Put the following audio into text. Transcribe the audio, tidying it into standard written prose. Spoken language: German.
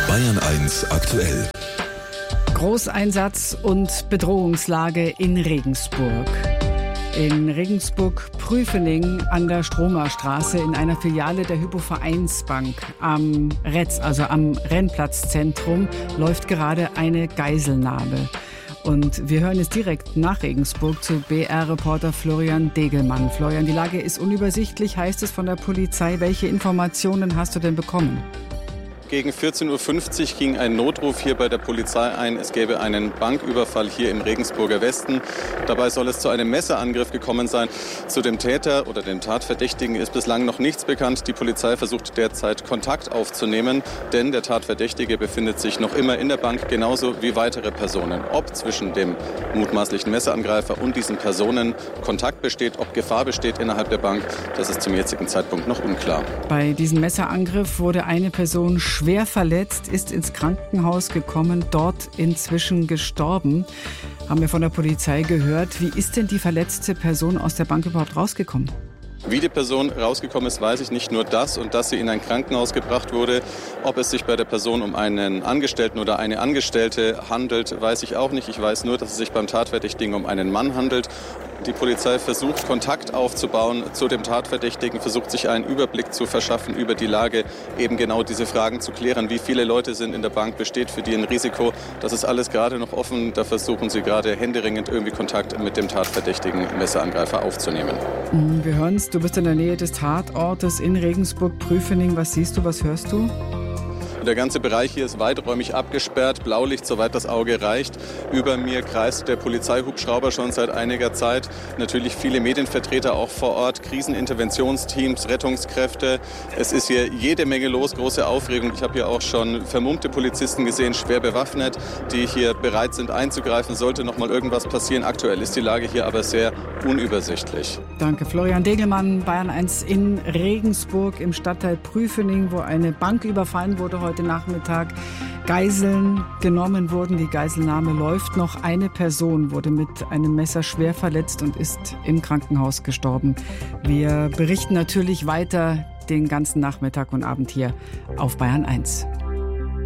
Bayern 1 aktuell. Großeinsatz und Bedrohungslage in Regensburg. In Regensburg-Prüfening an der Stromerstraße in einer Filiale der Hypo-Vereinsbank am Retz, also am Rennplatzzentrum, läuft gerade eine Geiselnahme. Und wir hören jetzt direkt nach Regensburg zu BR-Reporter Florian Degelmann. Florian, die Lage ist unübersichtlich, heißt es von der Polizei. Welche Informationen hast du denn bekommen? Gegen 14.50 Uhr ging ein Notruf hier bei der Polizei ein. Es gäbe einen Banküberfall hier im Regensburger Westen. Dabei soll es zu einem Messerangriff gekommen sein. Zu dem Täter oder dem Tatverdächtigen ist bislang noch nichts bekannt. Die Polizei versucht derzeit Kontakt aufzunehmen, denn der Tatverdächtige befindet sich noch immer in der Bank, genauso wie weitere Personen. Ob zwischen dem mutmaßlichen Messerangreifer und diesen Personen Kontakt besteht, ob Gefahr besteht innerhalb der Bank, das ist zum jetzigen Zeitpunkt noch unklar. Bei diesem Messerangriff wurde eine Person schwer verletzt, ist ins Krankenhaus gekommen, dort inzwischen gestorben. Haben wir von der Polizei gehört. Wie ist denn die verletzte Person aus der Bank überhaupt rausgekommen? Wie die Person rausgekommen ist, weiß ich nicht. Nur das und dass sie in ein Krankenhaus gebracht wurde. Ob es sich bei der Person um einen Angestellten oder eine Angestellte handelt, weiß ich auch nicht. Ich weiß nur, dass es sich beim Tatverdächtigen um einen Mann handelt. Die Polizei versucht, Kontakt aufzubauen zu dem Tatverdächtigen, versucht sich einen Überblick zu verschaffen über die Lage, eben genau diese Fragen zu klären. Wie viele Leute sind in der Bank, besteht für die ein Risiko? Das ist alles gerade noch offen. Da versuchen sie gerade händeringend irgendwie Kontakt mit dem tatverdächtigen Messerangreifer aufzunehmen. Wir hören es, du bist in der Nähe des Tatortes in Regensburg-Prüfening. Was siehst du, was hörst du? Der ganze Bereich hier ist weiträumig abgesperrt, Blaulicht, soweit das Auge reicht. Über mir kreist der Polizeihubschrauber schon seit einiger Zeit. Natürlich viele Medienvertreter auch vor Ort, Kriseninterventionsteams, Rettungskräfte. Es ist hier jede Menge los, große Aufregung. Ich habe hier auch schon vermummte Polizisten gesehen, schwer bewaffnet, die hier bereit sind einzugreifen, sollte noch mal irgendwas passieren. Aktuell ist die Lage hier aber sehr unübersichtlich. Danke, Florian Degelmann, Bayern 1 in Regensburg im Stadtteil Prüfening, wo eine Bank überfallen wurde heute Nachmittag. Geiseln genommen wurden. Die Geiselnahme läuft noch. Eine Person wurde mit einem Messer schwer verletzt und ist im Krankenhaus gestorben. Wir berichten natürlich weiter den ganzen Nachmittag und Abend hier auf Bayern 1.